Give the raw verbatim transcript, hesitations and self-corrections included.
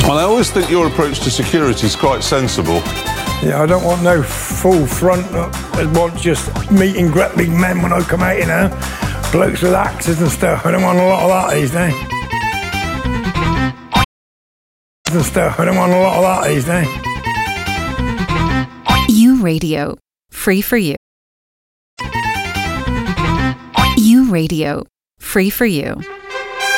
And I always think your approach to security is quite sensible. Yeah, I don't want no full front. I want just meet and greet big men when I come out, you know. Blokes with axes and stuff. I don't want a lot of that these days. And stuff. I don't want a lot of that these days. U Radio. Free for you. U Radio. Free for you.